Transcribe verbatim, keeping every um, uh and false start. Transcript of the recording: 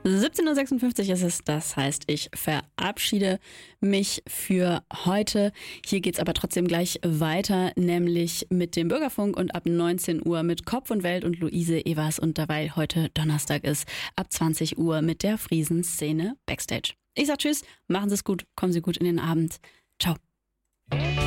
siebzehn Uhr sechsundfünfzig ist es, das heißt, ich verabschiede mich für heute. Hier geht's aber trotzdem gleich weiter, nämlich mit dem Bürgerfunk und ab neunzehn Uhr mit Kopf und Welt und Luise Evers und dabei heute Donnerstag ist, ab zwanzig Uhr mit der Friesenszene Backstage. Ich sag Tschüss, machen Sie es gut, kommen Sie gut in den Abend. Ciao.